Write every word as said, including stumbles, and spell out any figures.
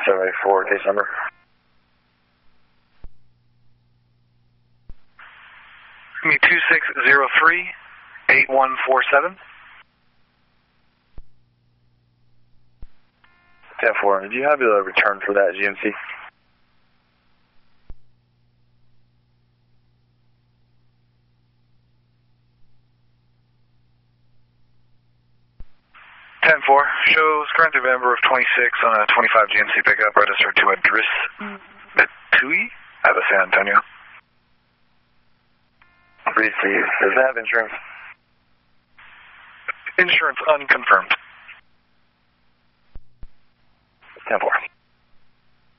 seventy-four, case number. Give me two six zero three, eight one four seven. ten four, did you have a return for that G M C? ten four, shows current member of twenty-six on a twenty-five G M C pickup registered to Idris Betui out of San Antonio. Received. Does it have insurance? Insurance unconfirmed. ten four.